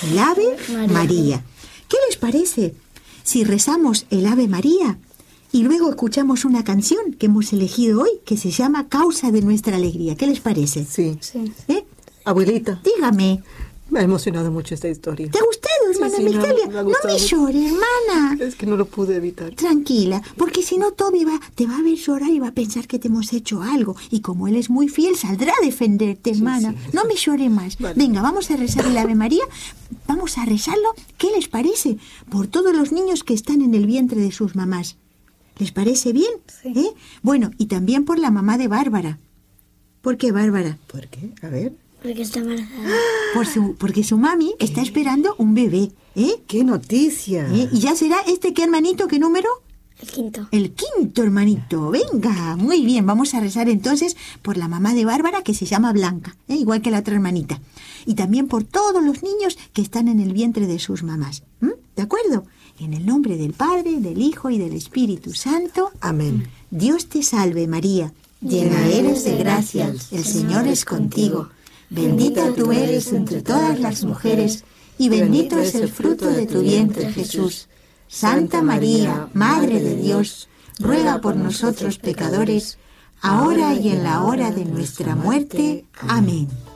el Ave María. ¿Qué les parece si rezamos el Ave María y luego escuchamos una canción que hemos elegido hoy que se llama Causa de nuestra alegría? ¿Qué les parece? Sí. ¿Eh? Abuelita. Dígame. Me ha emocionado mucho esta historia. ¿Te ha gustado, hermana Migdalia? Me ha No gustado me mucho. llores, hermana. Es que no lo pude evitar. Tranquila, porque si no Toby te va a ver llorar y va a pensar que te hemos hecho algo. Y como él es muy fiel, saldrá a defenderte, hermana. sí, no me llore más. Vale. Venga, vamos a rezar el Ave María. Vamos a rezarlo, ¿qué les parece? Por todos los niños que están en el vientre de sus mamás. ¿Les parece bien? Sí. Bueno, y también por la mamá de Bárbara. ¿Por qué, Bárbara? ¿Por qué? A ver. Porque está embarazada. Porque su mami está esperando un bebé. ¡Qué noticia! ¿Y ya será qué hermanito, qué número? El quinto. El quinto, hermanito. Venga, muy bien. Vamos a rezar entonces por la mamá de Bárbara, que se llama Blanca, igual que la otra hermanita. Y también por todos los niños que están en el vientre de sus mamás. ¿De acuerdo? En el nombre del Padre, del Hijo y del Espíritu Santo. Amén. Dios te salve, María. Llena eres de gracia. El Señor es contigo. Bendita tú eres entre todas las mujeres, y bendito es el fruto de tu vientre, Jesús. Santa María, Madre de Dios, ruega por nosotros pecadores, ahora y en la hora de nuestra muerte. Amén.